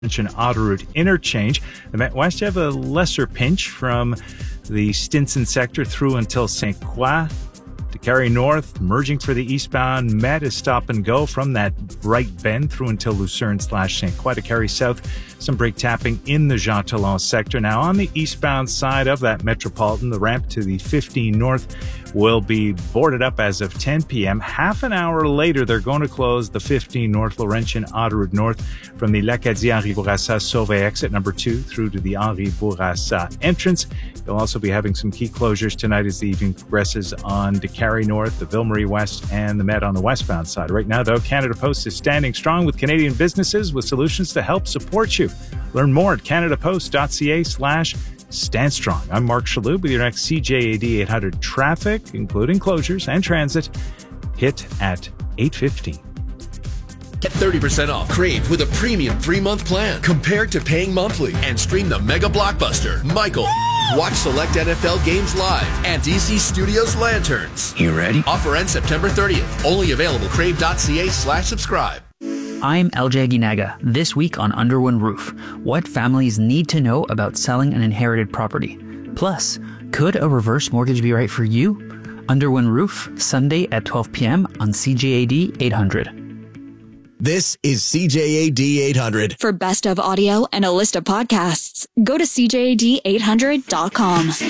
Autoroute interchange. The Met West, you have a lesser pinch from the Stinson sector through until St. Croix. To carry north, merging for the eastbound Met is stop and go from that right bend through until Lucerne/St. Croix. To carry south, some brake tapping in the Jean Talon sector. Now on the eastbound side of that Metropolitan, the ramp to the 15 north will be boarded up as of 10 p.m. Half an hour later, they're going to close the 15 north Laurentian Autoroute north from the L'Acadie-Henri Bourassa Sauvé exit number 2 through to the Henri Bourassa entrance. You'll also be having some key closures tonight as the evening progresses on DeCarry North, the Ville-Marie West, and the Met on the westbound side. Right now, though, Canada Post is standing strong with Canadian businesses with solutions to help support you. Learn more at canadapost.ca/Stand Strong. I'm Mark Shalhoub with your next CJAD 800 traffic, including closures and transit, hit at 8:15. Get 30% off Crave with a premium 3-month plan compared to paying monthly, and stream the mega blockbuster, Michael. Watch select NFL games live and DC Studios Lanterns. You ready? Offer ends September 30th. Only available crave.ca/subscribe. I'm LJ Ginaga. This week on Underwood Roof, what families need to know about selling an inherited property. Plus, could a reverse mortgage be right for you? Underwood Roof, Sunday at 12 p.m. on CJAD 800. This is CJAD 800. For best of audio and a list of podcasts, go to CJAD800.com.